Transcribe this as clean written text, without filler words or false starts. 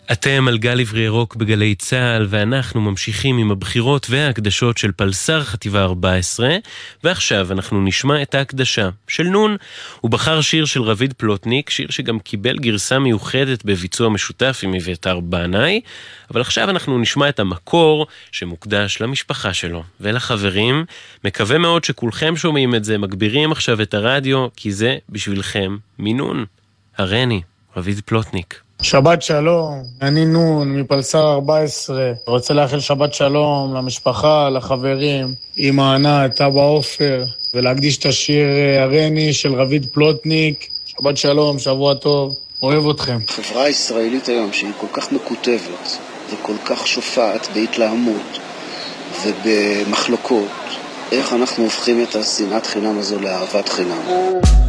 אתם על גל עברי ירוק בגלי צהל, ואנחנו ממשיכים עם הבחירות וההקדשות של פלסר חטיבה 14, ועכשיו אנחנו נשמע את ההקדשה של נון. הוא בחר שיר של רביד פלוטניק, שיר שגם קיבל גרסה מיוחדת בביצוע משותף עם אביתר בנאי, אבל עכשיו אנחנו נשמע את המקור שמוקדש למשפחה שלו ולחברים. מקווה מאוד שכולכם שומעים את זה, מגבירים עכשיו את הרדיו, כי זה בשבילכם מנון. הרני, רביד פלוטניק. שבת שלום, אני נון מפלסר 14, רוצה לאחל שבת שלום למשפחה, לחברים, אמא ענת, אבא עופר, ולהקדיש את השיר הרני של רביד פלוטניק. שבת שלום, שבוע טוב, אוהב אתכם. החברה הישראלית היום שהיא כל כך מקוטבת וכל כך שופעת בהתלהמות ובמחלוקות, איך אנחנו הופכים את השנאת חינם הזו לאהבת חינם?